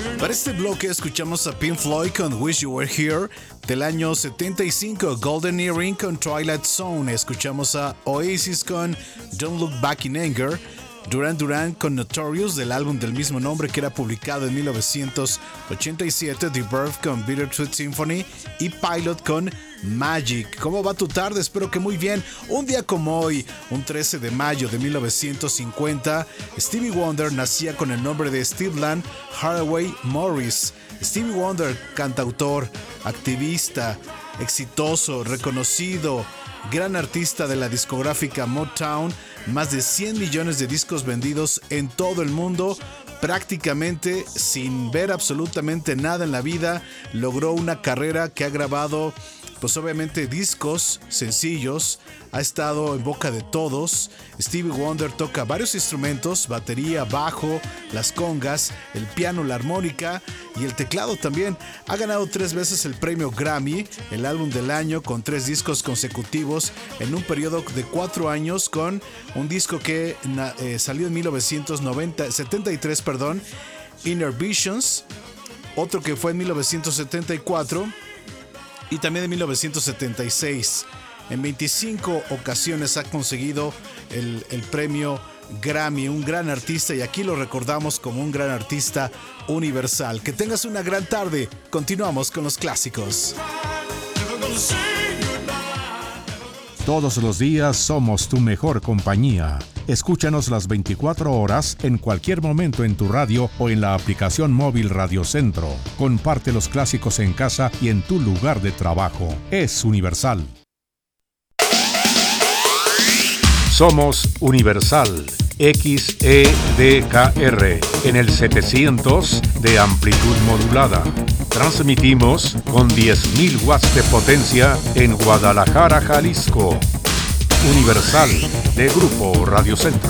Para este bloque escuchamos a Pink Floyd con Wish You Were Here, del año 75, Golden Earring con Twilight Zone, escuchamos a Oasis con Don't Look Back in Anger, Duran Duran con Notorious del álbum del mismo nombre que era publicado en 1987, The Verve con Bittersweet Symphony y Pilot con Magic. ¿Cómo va tu tarde? Espero que muy bien. Un día como hoy, un 13 de mayo de 1950, Stevie Wonder nacía con el nombre de Stevland Haraway Morris. Stevie Wonder, cantautor, activista, exitoso, reconocido, gran artista de la discográfica Motown, más de 100 millones de discos vendidos en todo el mundo, prácticamente sin ver absolutamente nada en la vida, logró una carrera que ha grabado, pues obviamente discos sencillos, ha estado en boca de todos. Stevie Wonder toca varios instrumentos, batería, bajo, las congas, el piano, la armónica y el teclado también. Ha ganado 3 veces el premio Grammy, el álbum del año, con 3 discos consecutivos en un periodo de 4 años, con un disco que salió en 1973, Inner Visions, otro que fue en 1974 y también en 1976. En 25 ocasiones ha conseguido el premio Grammy, un gran artista, y aquí lo recordamos como un gran artista universal. Que tengas una gran tarde. Continuamos con los clásicos. Todos los días somos tu mejor compañía. Escúchanos las 24 horas en cualquier momento en tu radio o en la aplicación móvil Radio Centro. Comparte los clásicos en casa y en tu lugar de trabajo. Es Universal. Somos Universal XEDKR en el 700 de amplitud modulada. Transmitimos con 10.000 watts de potencia en Guadalajara, Jalisco. Universal de Grupo Radio Centro.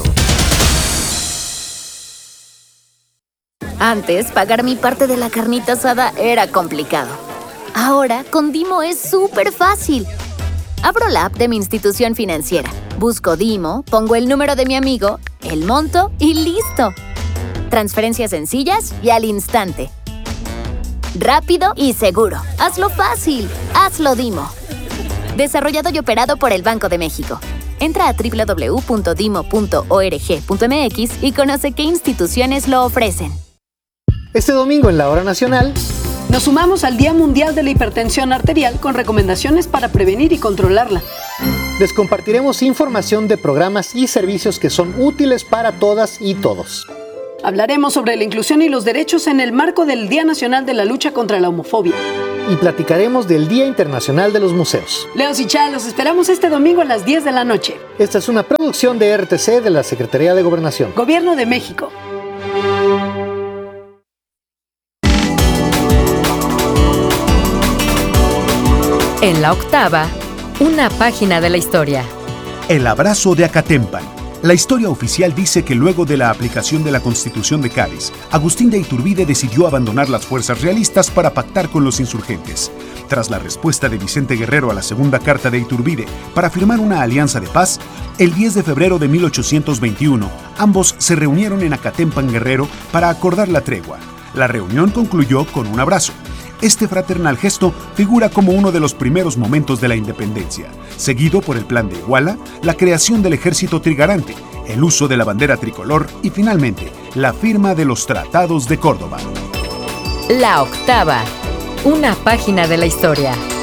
Antes, pagar mi parte de la carnita asada era complicado. Ahora, con Dimo es súper fácil. Abro la app de mi institución financiera, busco Dimo, pongo el número de mi amigo, el monto y ¡listo! Transferencias sencillas y al instante. Rápido y seguro. Hazlo fácil. Hazlo Dimo. Desarrollado y operado por el Banco de México. Entra a www.dimo.org.mx y conoce qué instituciones lo ofrecen. Este domingo en la Hora Nacional nos sumamos al Día Mundial de la Hipertensión Arterial con recomendaciones para prevenir y controlarla. Les compartiremos información de programas y servicios que son útiles para todas y todos. Hablaremos sobre la inclusión y los derechos en el marco del Día Nacional de la Lucha contra la Homofobia. Y platicaremos del Día Internacional de los Museos. Leos y Chá, los esperamos este domingo a las 10 de la noche. Esta es una producción de RTC de la Secretaría de Gobernación. Gobierno de México. En la octava, una página de la historia. El abrazo de Acatempan. La historia oficial dice que luego de la aplicación de la Constitución de Cádiz, Agustín de Iturbide decidió abandonar las fuerzas realistas para pactar con los insurgentes. Tras la respuesta de Vicente Guerrero a la segunda carta de Iturbide para firmar una alianza de paz, el 10 de febrero de 1821, ambos se reunieron en Acatempan, Guerrero, para acordar la tregua. La reunión concluyó con un abrazo. Este fraternal gesto figura como uno de los primeros momentos de la independencia, seguido por el Plan de Iguala, la creación del Ejército Trigarante, el uso de la bandera tricolor y finalmente la firma de los Tratados de Córdoba. La octava, una página de la historia.